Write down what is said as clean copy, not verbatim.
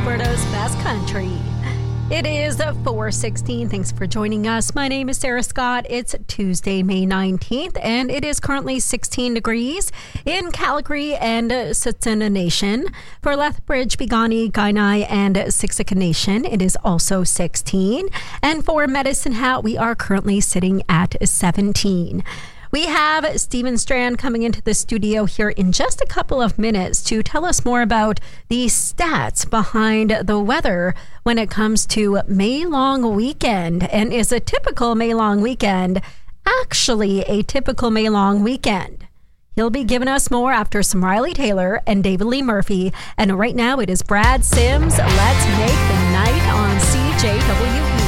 Alberta's best country. It is 4:16. Thanks for joining us. My name is Sarah Scott. It's Tuesday, May 19th, and it is currently 16 degrees in Calgary and Tsuut'ina Nation. For Lethbridge, Piikani, Kainai, and Siksika Nation, it is also 16. And for Medicine Hat, we are currently sitting at 17. We have Stephen Strand coming into the studio here in just a couple of minutes to tell us more about the stats behind the weather when it comes to May Long Weekend. And is a typical May Long Weekend actually a typical May Long Weekend? He'll be giving us more after some Riley Taylor and David Lee Murphy. And right now it is Brad Sims. Let's make the night on CJWE.